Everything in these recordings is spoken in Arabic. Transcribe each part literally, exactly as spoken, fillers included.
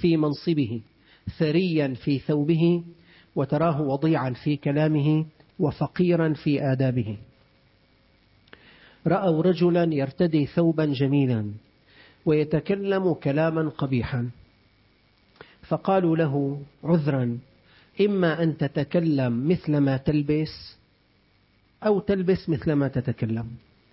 في منصبه ثريا في ثوبه وتراه وضيعا في كلامه وفقيرا في آدابه. رأوا رجلا يرتدي ثوبا جميلا ويتكلم كلاما قبيحا، فقالوا له عذرا، إما أن تتكلم مثل ما تلبس أو تلبس مثل ما تتكلم.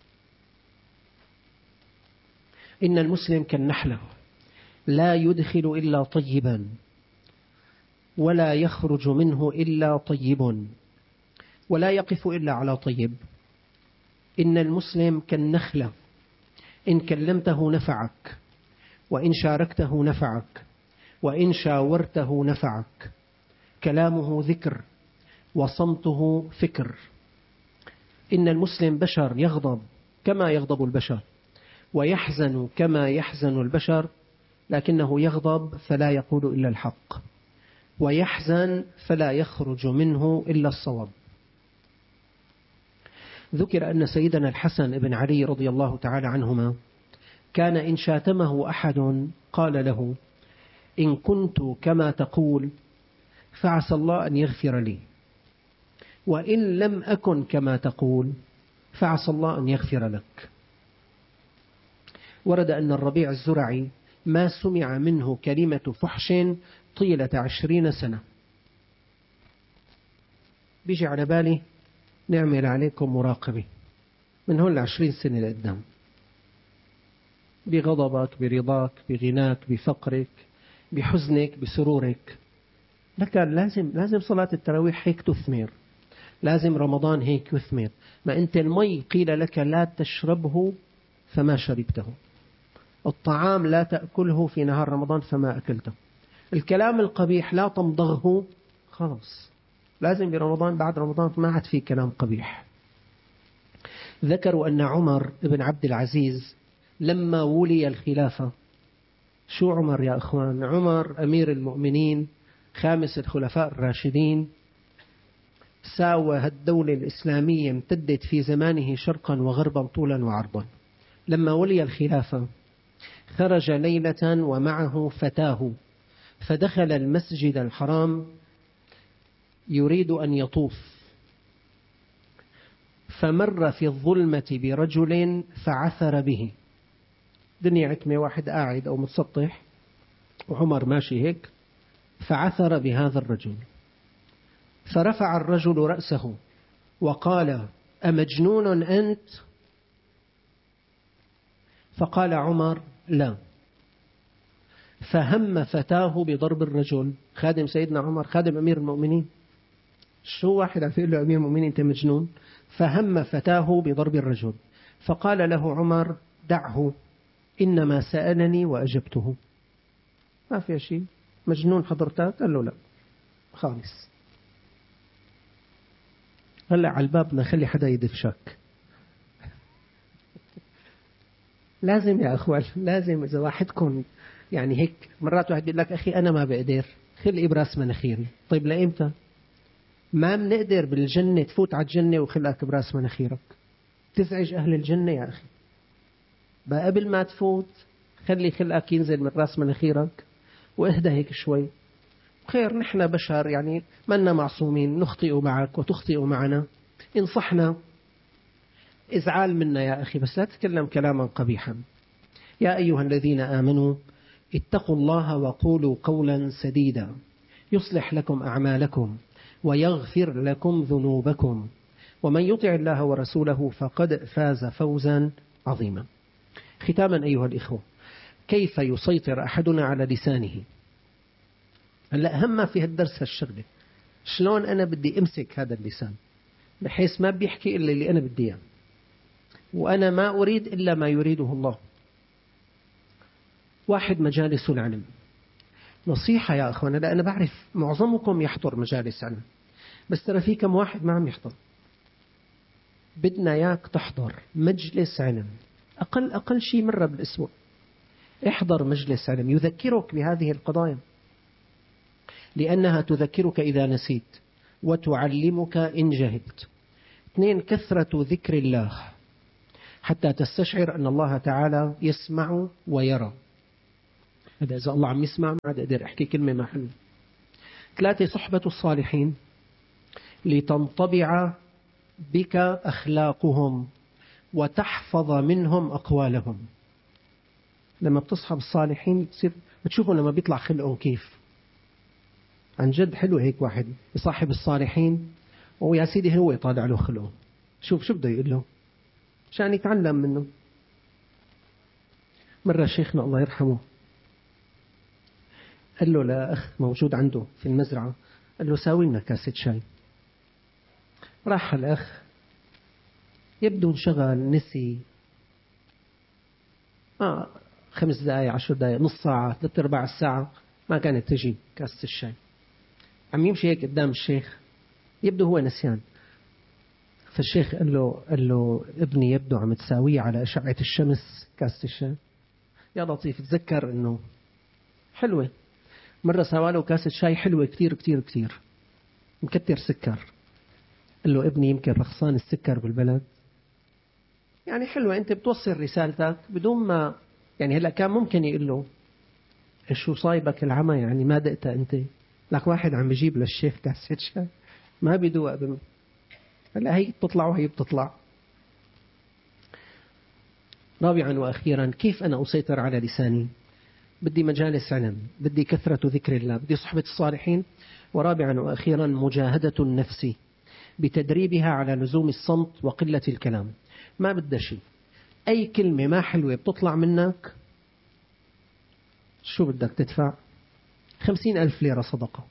إن المسلم كالنحلة لا يدخل إلا طيبا ولا يخرج منه إلا طيب ولا يقف إلا على طيب. إن المسلم كالنخلة إن كلمته نفعك، وإن شاركته نفعك، وإن شاورته نفعك. كلامه ذكر وصمته فكر. إن المسلم بشر يغضب كما يغضب البشر ويحزن كما يحزن البشر، لكنه يغضب فلا يقول إلا الحق، ويحزن فلا يخرج منه إلا الصواب. ذكر أن سيدنا الحسن بن علي رضي الله تعالى عنهما كان إن شاتمه أحد قال له: إن كنت كما تقول فعسى الله أن يغفر لي، وإن لم أكن كما تقول فعسى الله أن يغفر لك. ورد أن الربيع الزرعي ما سمع منه كلمة فحش طيلة عشرين سنة. بيجي على بالي نعمل عليكم مراقبة من هون لعشرين سنة لقدام، بغضبك، برضاك، بغناك، بفقرك، بحزنك، بسرورك. لكن لازم لازم صلاة التراويح هيك تثمر، لازم رمضان هيك يثمر. ما أنت المي قيل لك لا تشربه فما شربته، الطعام لا تأكله في نهار رمضان فما أكلته، الكلام القبيح لا تمضغه. خلاص لازم برمضان بعد رمضان ما عاد فيه كلام قبيح. ذكروا أن عمر بن عبد العزيز لما ولي الخلافة، شو عمر يا أخوان؟ عمر أمير المؤمنين خامس الخلفاء الراشدين، ساوى الدولة الإسلامية، امتدت في زمانه شرقا وغربا طولا وعرضا. لما ولي الخلافة خرج ليلة ومعه فتاه، فدخل المسجد الحرام يريد أن يطوف، فمر في الظلمة برجل فعثر به. دنيا عتمة، واحد قاعد أو متسطح وعمر ماشي هيك، فعثر بهذا الرجل، فرفع الرجل رأسه وقال: أمجنون أنت؟ فقال عمر: لا. فهم فتاه بضرب الرجل، خادم سيدنا عمر، خادم أمير المؤمنين، شو واحد عم يقول له أمير المؤمنين أنت مجنون؟ فهم فتاه بضرب الرجل، فقال له عمر: دعه، إنما سألني وأجبته، ما في شيء، مجنون حضرتك؟ قال له لا خالص. هلأ على الباب نخلي حدا يدفشك. لازم يا أخوان، لازم. إذا واحدكم يعني هيك مرات واحد بيقول لك أخي أنا ما بقدر، خل إبراس مناخيري. طيب لإمتى؟ ما بنقدر بالجنة تفوت على الجنة وخلقك براس مناخيرك تزعج أهل الجنة يا أخي. بقى قبل ما تفوت خلي خلقك ينزل من راس مناخيرك واهدى هيك شوي. خير، نحن بشر يعني منا معصومين، نخطئ معك وتخطئ معنا، انصحنا، ازعال منا يا أخي، بس لا تتكلم كلاما قبيحا. يا أيها الذين آمنوا اتقوا الله وقولوا قولا سديدا يصلح لكم أعمالكم ويغفر لكم ذنوبكم ومن يطع الله ورسوله فقد فاز فوزا عظيما. ختاما أيها الإخوة، كيف يسيطر أحدنا على لسانه؟ هلا أهم في هالدرس هالشغلة، شلون أنا بدي أمسك هذا اللسان بحيث ما بيحكي إلا اللي أنا بدي إياه، وأنا ما أريد إلا ما يريده الله. واحد، مجالس العلم. نصيحة يا أخوانا، لا أنا بعرف معظمكم يحضر مجالس علم، بس ترى في كم واحد ما عم يحضر. بدنا إياك تحضر مجلس علم أقل أقل شيء مرة بالأسبوع. احضر مجلس علم يذكرك بهذه القضايا، لأنها تذكرك إذا نسيت وتعلمك إن جهلت. اثنين، كثرة ذكر الله حتى تستشعر أن الله تعالى يسمع ويرى. هذا إذا الله عم يسمع ما عاد أقدر أحكي كلمة ما حلوة. ثلاثة، صحبة الصالحين لتنطبع بك أخلاقهم وتحفظ منهم أقوالهم. لما بتصحب الصالحين بتصير بتشوفوا لما بيطلع خلقهم كيف. عن جد حلو هيك واحد يصاحب الصالحين ويا سيدي هو يطالع له خلقه. شوف شو بده يقول له عشان يتعلم منه. مرة شيخنا الله يرحمه قال له لأخ موجود عنده في المزرعة، قال له ساوي لنا كاسة شاي. راح الأخ يبدو انشغل نسي آه خمس دقايق عشر دقايق نص ساعة ثلاث أرباع الساعة ما كانت تجي كاسة الشاي. عم يمشي هيك قدام الشيخ يبدو هو نسيان. فالشيخ قال له قال له ابني يبدو عم تساويه على أشعة الشمس كاسة الشاي. يا لطيف تذكر إنه حلوة. مرة سواله كاسة شاي حلوة كتير كتير كتير مكتر سكر. قال له ابني يمكن رخصان السكر بالبلد. يعني حلوة أنت بتوصل رسالتك بدون ما يعني هلأ كان ممكن يقول له شو صايبك العمى يعني ما دقت أنت. لك واحد عم بيجيب للشيخ كاسة شاي ما بيدوق بم... هلأ هي بتطلع وهي بتطلع. رابعا وأخيرا، كيف أنا أسيطر على لساني؟ بدي مجالس علم، بدي كثرة ذكر الله، بدي صحبة الصالحين. ورابعا وأخيرا مجاهدة النفس بتدريبها على لزوم الصمت وقلة الكلام. ما بدها شيء، أي كلمة ما حلوة بتطلع منك شو بدك تدفع؟ خمسين ألف ليرة صدقة.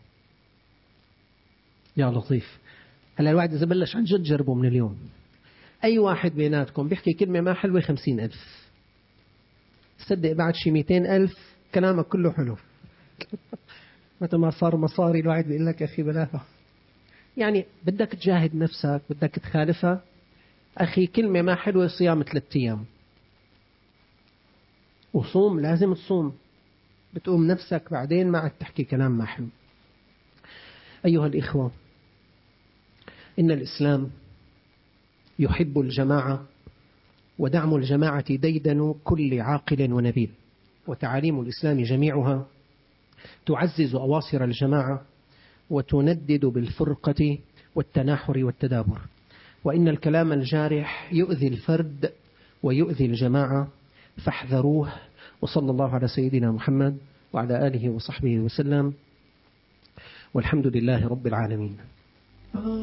يا لطيف. هلا الواحد إذا بلش عن جد جربه من اليوم. أي واحد بيناتكم بيحكي كلمة ما حلوة خمسين ألف. صدق بعد شي مئتين ألف كلامك كله حلو. متى ما صار مصاري الواحد بيقول لك يا أخي بلاها. يعني بدك تجاهد نفسك، بدك تخالفها. أخي كلمة ما حلوة صيام ثلاثة أيام. وصوم لازم تصوم. بتقوم نفسك بعدين ما عاد تحكي كلام ما حلو. أيها الإخوة، إن الإسلام يحب الجماعة، ودعم الجماعة ديدن كل عاقل ونبيل. وتعاليم الإسلام جميعها تعزز أواصر الجماعة وتندد بالفرقة والتناحر والتدابر. وإن الكلام الجارح يؤذي الفرد ويؤذي الجماعة فاحذروه. وصلى الله على سيدنا محمد وعلى آله وصحبه وسلم، والحمد لله رب العالمين.